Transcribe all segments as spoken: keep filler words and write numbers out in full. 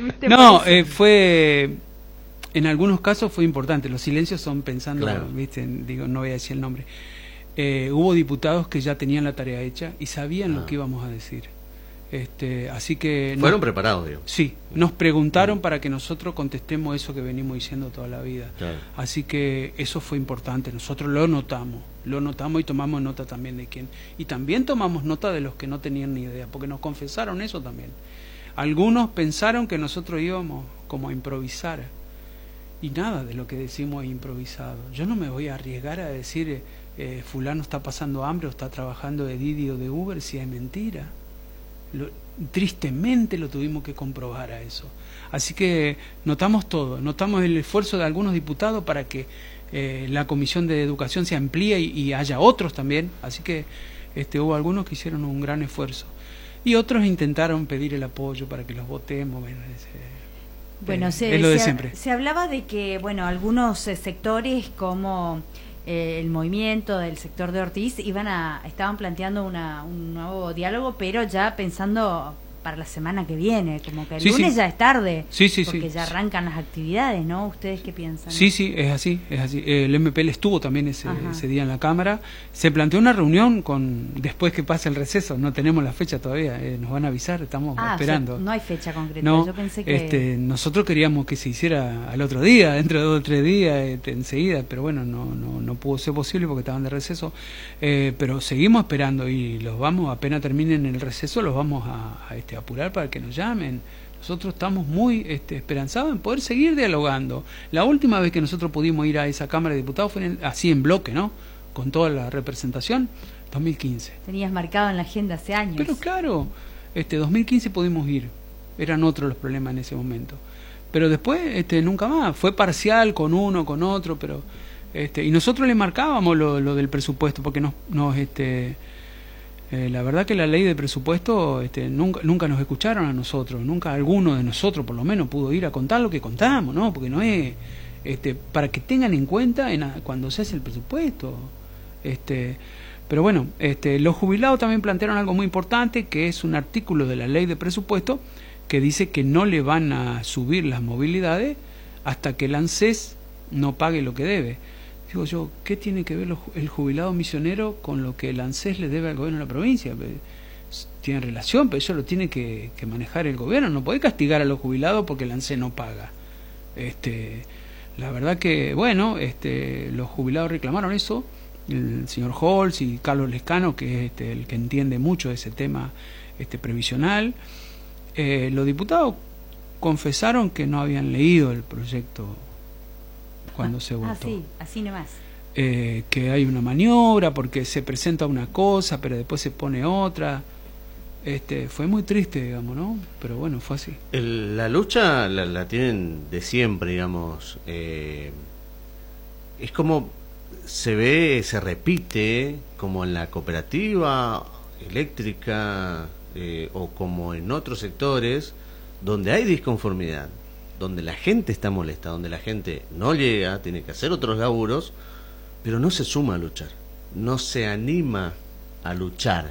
No, eh, fue... En algunos casos fue importante. Los silencios son pensando, claro. ¿Viste? Digo, no voy a decir el nombre. Eh, hubo diputados que ya tenían la tarea hecha y sabían ah. lo que íbamos a decir. Este, así que fueron nos, preparados, digo. Sí, nos preguntaron uh-huh. para que nosotros contestemos eso que venimos diciendo toda la vida. Claro. Así que eso fue importante. Nosotros lo notamos, lo notamos y tomamos nota también de quién. Y también tomamos nota de los que no tenían ni idea, porque nos confesaron eso también. Algunos pensaron que nosotros íbamos como a improvisar. Y nada de lo que decimos es improvisado. Yo no me voy a arriesgar a decir eh, fulano está pasando hambre o está trabajando de Didi o de Uber si es mentira. Lo, tristemente lo tuvimos que comprobar a eso. Así que notamos todo, notamos el esfuerzo de algunos diputados para que eh, la Comisión de Educación se amplíe y, y haya otros también. Así que este, hubo algunos que hicieron un gran esfuerzo. Y otros intentaron pedir el apoyo para que los votemos. Bueno, ese, Bueno, eh, se, es lo de se, siempre. Se hablaba de que, bueno, algunos eh, sectores como eh, el movimiento del sector de Ortiz iban a, estaban planteando una, un nuevo diálogo, pero ya pensando para la semana que viene, como que el sí, lunes sí. ya es tarde, sí, sí, porque sí. ya arrancan las actividades, ¿no? ¿Ustedes qué piensan? Sí, sí, es así, es así. El M P L estuvo también ese, ese día en la Cámara. Se planteó una reunión con después que pase el receso. No tenemos la fecha todavía, eh, nos van a avisar, estamos ah, esperando. O sea, no hay fecha concreta. No, yo pensé que... este, nosotros queríamos que se hiciera al otro día, dentro de dos o tres días, este, enseguida, pero bueno, no, no, no pudo ser posible porque estaban de receso. Eh, pero seguimos esperando y los vamos, apenas terminen el receso, los vamos a, a este, apurar para que nos llamen. Nosotros estamos muy este, esperanzados en poder seguir dialogando. La última vez que nosotros pudimos ir a esa Cámara de Diputados fue en, así en bloque, ¿no? Con toda la representación, dos mil quince. Tenías marcado en la agenda hace años. Pero claro, este dos mil quince pudimos ir. Eran otros los problemas en ese momento. Pero después este, nunca más. Fue parcial con uno, con otro, pero este, y nosotros le marcábamos lo, lo del presupuesto porque nos... nos este, Eh, la verdad que la ley de presupuesto este, nunca nunca nos escucharon a nosotros, nunca alguno de nosotros por lo menos pudo ir a contar lo que contamos, ¿no? Porque no es este, para que tengan en cuenta en a, cuando se hace el presupuesto. Este, pero bueno, este, los jubilados también plantearon algo muy importante, que es un artículo de la ley de presupuesto que dice que no le van a subir las movilidades hasta que el ANSES no pague lo que debe. Digo yo, ¿qué tiene que ver el jubilado misionero con lo que el ANSES le debe al gobierno de la provincia? Tiene relación, pero eso lo tiene que, que manejar el gobierno. No puede castigar a los jubilados porque el ANSES no paga. Este, la verdad que, bueno, este, los jubilados reclamaron eso. El señor Holz y Carlos Lescano, que es este, el que entiende mucho de ese tema este, previsional. Eh, los diputados confesaron que no habían leído el proyecto cuando se votó. Ah, sí, así nomás. Eh, que hay una maniobra porque se presenta una cosa, pero después se pone otra. Este, fue muy triste, digamos, ¿no? Pero bueno, fue así. El, la lucha la, la tienen de siempre, digamos. Eh, es como se ve, se repite, como en la cooperativa eléctrica eh, o como en otros sectores donde hay disconformidad, donde la gente está molesta, donde la gente no llega, tiene que hacer otros laburos, pero no se suma a luchar, no se anima a luchar.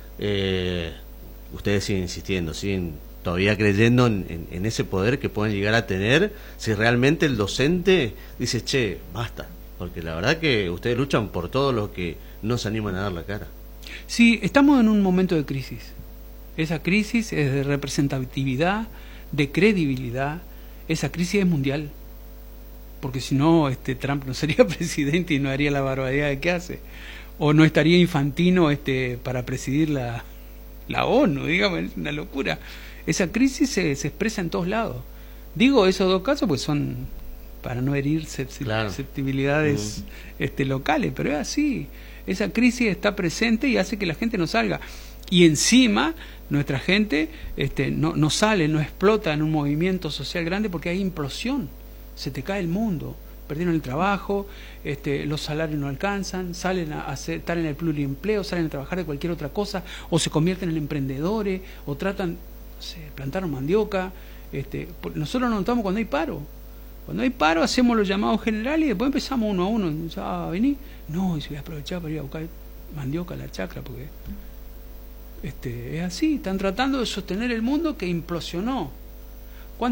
Eh, ustedes siguen insistiendo, siguen todavía creyendo en, en, en ese poder que pueden llegar a tener si realmente el docente dice, che, basta, porque la verdad que ustedes luchan por todo lo que no se animan a dar la cara. Sí, estamos en un momento de crisis. Esa crisis es de representatividad, de credibilidad. Esa crisis es mundial, porque si no este Trump no sería presidente y no haría la barbaridad que hace, o no estaría Infantino este para presidir la, la ONU, digamos, es una locura. Esa crisis se, se expresa en todos lados. Digo esos dos casos pues son para no herir susceptibilidades claro. este, locales, pero es así. Esa crisis está presente y hace que la gente no salga. Y encima nuestra gente este, no, no sale, no explota en un movimiento social grande porque hay implosión, se te cae el mundo, perdieron el trabajo, este, los salarios no alcanzan, salen a hacer, estar en el pluriempleo, salen a trabajar de cualquier otra cosa, o se convierten en emprendedores, o tratan, no sé, plantaron mandioca. Este, nosotros nos notamos cuando hay paro. Cuando hay paro hacemos los llamados generales y después empezamos uno a uno. Ah, vení, no, y se voy a aprovechar para ir a buscar mandioca a la chacra porque... Este, es así, están tratando de sostener el mundo que implosionó.